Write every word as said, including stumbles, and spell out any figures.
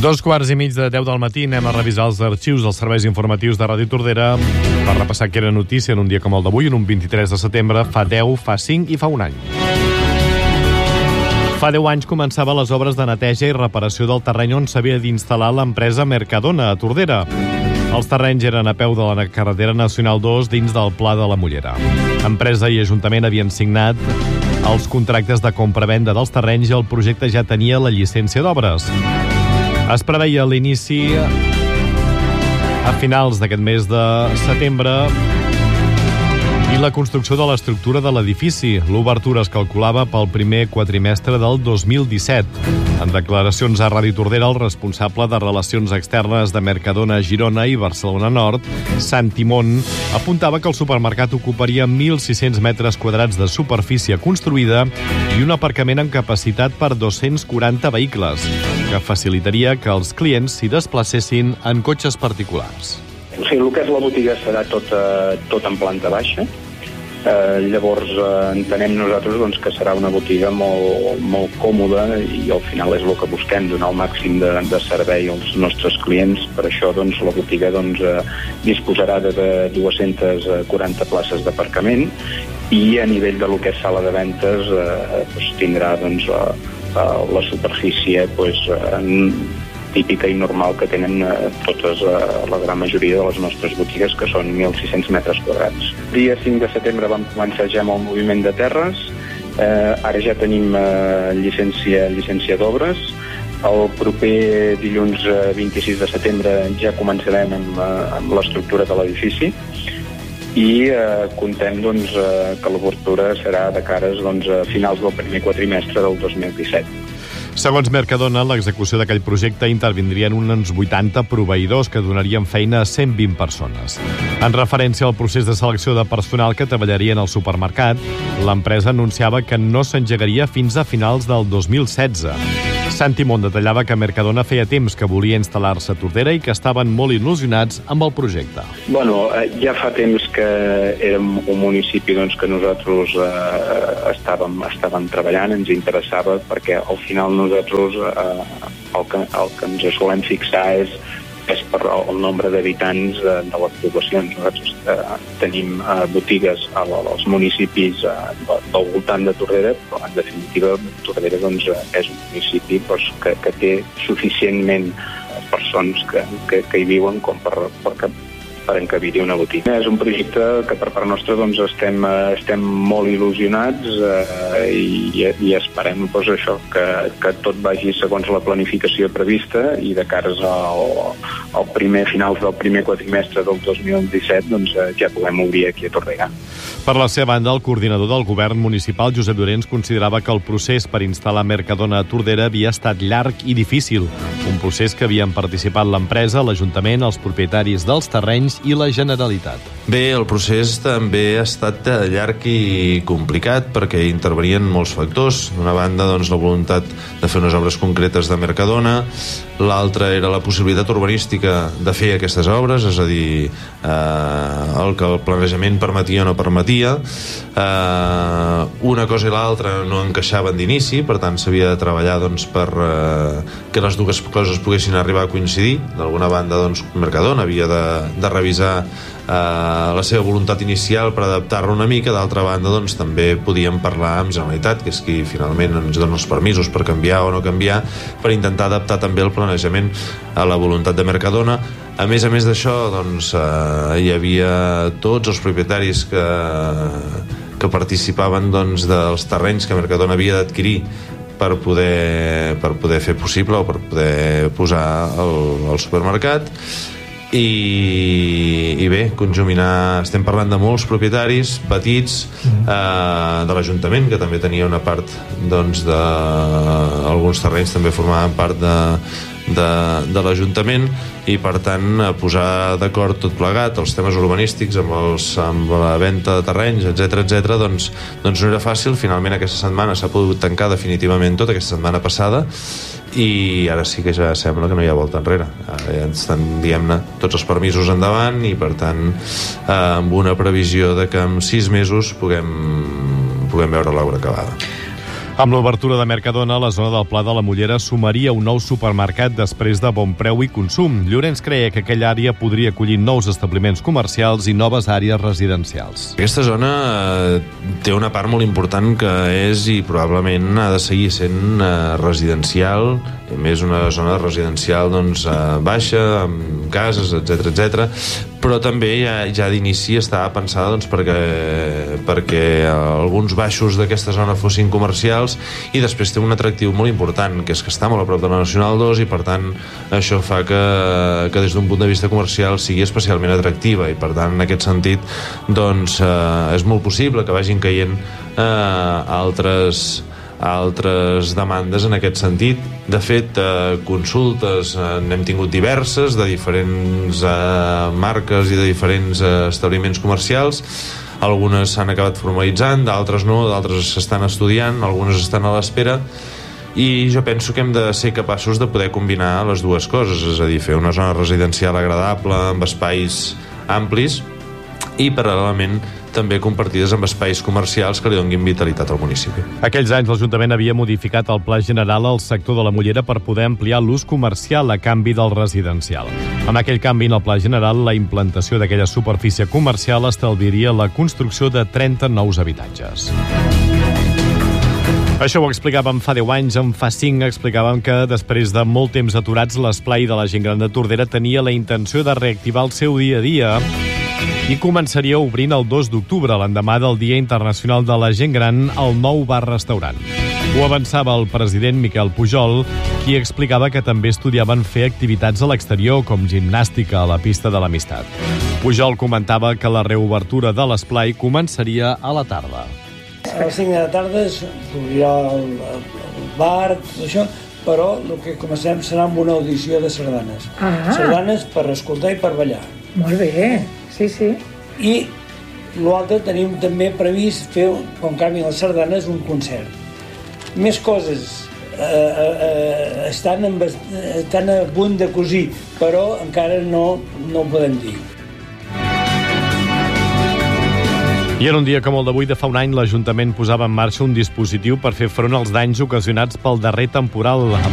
Dos quarts i mig de deu del matí anem a revisar els arxius dels serveis informatius de Ràdio Tordera per repassar què era notícia en un dia com el d'avui, en un vint-i-tres de setembre, fa deu, fa cinc i fa un any. Fa deu anys començava les obres de neteja i reparació del terreny on s'havia d'instal·lar l'empresa Mercadona, a Tordera. Els terrenys eren a peu de la carretera nacional dos dins del Pla de la Mollera. Empresa i Ajuntament havien signat els contractes de compra-venda dels terrenys i el projecte ja tenia la llicència d'obres. Es preveia l'inici a finals d'aquest mes de setembre i la construcció de l'estructura de l'edifici. L'obertura es calculava pel primer quatrimestre del dos mil disset. En declaracions a Ràdio Tordera, el responsable de Relacions Externes de Mercadona Girona i Barcelona Nord, Santi Mont, apuntava que el supermercat ocuparia mil sis-cents metres quadrats de superfície construïda i un aparcament amb capacitat per dos-cents quaranta vehicles, que facilitaria que els clients s'hi desplacessin en cotxes particulars. O sigui, el que és la botiga serà tot, eh, tot en planta baixa. Eh, llavors eh, entenem nosaltres doncs, que serà una botiga molt, molt còmoda i al final és el que busquem, donar el màxim de, de servei als nostres clients. Per això doncs, la botiga doncs, eh, disposarà de, de dues-centes quaranta places d'aparcament i a nivell de lo que és sala de ventes eh, doncs, tindrà doncs, la, la superfície doncs, en, típica i normal que tenen eh, totes eh, la gran majoria de les nostres botigues, que són mil sis-cents metres quadrats. Dia cinc de setembre vam començar ja amb el moviment de terres, eh, ara ja tenim eh, llicència, llicència d'obres. El proper dilluns eh, vint-i-sis de setembre ja començarem amb, eh, amb l'estructura de l'edifici i eh, contem doncs, eh, que l'obertura serà de cares doncs, a finals del primer quatrimestre del dos mil disset. Segons Mercadona, l'execució d'aquell projecte intervindrien uns vuitanta proveïdors que donarien feina a cent vint persones. En referència al procés de selecció de personal que treballarien al supermercat, l'empresa anunciava que no s'engegaria fins a finals del dos mil setze. Santi Mont detallava que Mercadona feia temps que volia instal·lar-se a Tordera i que estaven molt il·lusionats amb el projecte. Bueno, ja fa temps que érem un municipi doncs, que nosaltres eh, estàvem, estàvem treballant, ens interessava, perquè al final nosaltres eh, el, que, el que ens solem fixar és és per el nombre d'habitants de, de les poblacions. Nosaltres eh, tenim eh, botigues als municipis eh, del voltant de Tordera, però en definitiva Tordera doncs, és un municipi doncs, que, que té suficientment persones que, que, que hi viuen com per, per, per encabir-hi una botiga. És un projecte que per part nostra doncs, estem, estem molt il·lusionats eh, i, i esperem doncs, això, que, que tot vagi segons la planificació prevista i de cares al, al primer finals del primer quatrimestre del dos mil disset doncs, ja puguem obrir aquí a Tordera. Per la seva banda, el coordinador del govern municipal, Josep Llorens, considerava que el procés per instal·lar Mercadona a Tordera havia estat llarg i difícil. Un procés que havien participat l'empresa, l'Ajuntament, els propietaris dels terrenys i la Generalitat. Bé, el procés també ha estat llarg i complicat perquè intervenien molts factors. D'una banda, doncs, la voluntat de fer unes obres concretes de Mercadona, l'altra era la possibilitat urbanística de fer aquestes obres, és a dir, eh, el que el planejament permetia o no permetia. Eh, una cosa i l'altra no encaixaven d'inici, per tant s'havia de treballar doncs, per eh, que les dues coses poguessin arribar a coincidir. D'alguna banda, doncs, Mercadona havia de, de revisar Uh, la seva voluntat inicial per adaptar-la una mica. D'altra banda, doncs, també podíem parlar amb Generalitat, que és qui finalment ens dona els permisos per canviar o no canviar, per intentar adaptar també el planejament a la voluntat de Mercadona. A més a més d'això, doncs, uh, hi havia tots els propietaris que, que participaven doncs, dels terrenys que Mercadona havia d'adquirir per poder, per poder fer possible o per poder posar el, el supermercat. I, i bé, conjuminar, estem parlant de molts propietaris petits, eh, de l'Ajuntament, que també tenia una part doncs, de alguns terrenys també formaven part de, de, de l'Ajuntament, i per tant posar d'acord tot plegat els temes urbanístics amb, els, amb la venda de terrenys, etc etc, doncs, doncs no era fàcil. Finalment aquesta setmana s'ha pogut tancar definitivament tot, aquesta setmana passada, i ara sí que ja sembla que no hi ha volta enrere. Ara ja estan, diguem-ne, tots els permisos endavant, i per tant eh, amb una previsió de que en sis mesos puguem, puguem veure l'obra acabada. Amb l'obertura de Mercadona, la zona del Pla de la Mollera sumaria un nou supermercat després de Bon Preu i Consum. Llorenç creia que aquella àrea podria acollir nous establiments comercials i noves àrees residencials. Aquesta zona eh, té una part molt important que és i probablement ha de seguir sent eh, residencial, a més una zona residencial doncs, eh, baixa, amb cases, etcètera, etcètera, però també ja, ja d'inici estava pensada doncs, perquè, perquè alguns baixos d'aquesta zona fossin comercials, i després té un atractiu molt important, que és que està molt a prop de la Nacional dos, i per tant això fa que, que des d'un punt de vista comercial sigui especialment atractiva, i per tant en aquest sentit doncs, eh, és molt possible que vagin caient eh, altres altres demandes en aquest sentit. De fet, eh, consultes eh, n'hem tingut diverses, de diferents eh, marques i de diferents eh, establiments comercials. Algunes s'han acabat formalitzant, d'altres no, d'altres s'estan estudiant, algunes estan a l'espera, i jo penso que hem de ser capaços de poder combinar les dues coses, és a dir, fer una zona residencial agradable, amb espais amplis, i paral·lelament també compartides amb espais comercials que li donguin vitalitat al municipi. Aquells anys l'Ajuntament havia modificat el pla general al sector de la Mollera per poder ampliar l'ús comercial a canvi del residencial. Amb aquell canvi en el pla general, la implantació d'aquella superfície comercial estalviaria la construcció de trenta nous habitatges. Això ho explicàvem fa deu anys, en fa cinc explicàvem que després de molt temps aturats, l'esplai de la gent gran de Tordera tenia la intenció de reactivar el seu dia a dia i començaria obrint el dos d'octubre, l'endemà del Dia Internacional de la Gent Gran, al nou bar-restaurant. Ho avançava el president Miquel Pujol, qui explicava que també estudiaven fer activitats a l'exterior, com gimnàstica a la pista de l'Amistat. Pujol comentava que la reobertura de l'esplai començaria a la tarda. A les cinc de la tarda s'obrirà el, el bar, tot això, però el que començarem serà amb una audició de sardanes. Ah. Sardanes per escoltar i per ballar. Molt bé, sí, sí. I l'altre tenim també previst fer, quan canvien les sardanes, un concert. Més coses eh, eh, estan, en, estan a punt de cosir, però encara no, no ho podem dir. I en un dia com el d'avui de fa un any, l'Ajuntament posava en marxa un dispositiu per fer front als danys ocasionats pel darrer temporal.